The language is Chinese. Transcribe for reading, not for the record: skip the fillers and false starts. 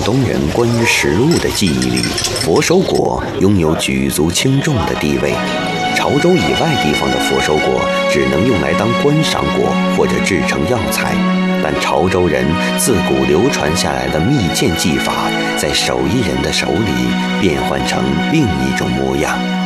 东人关于食物的记忆里，佛手果拥有举足轻重的地位。潮州以外地方的佛手果只能用来当观赏果或者制成药材，但潮州人自古流传下来的蜜饯技法，在手艺人的手里变换成另一种模样。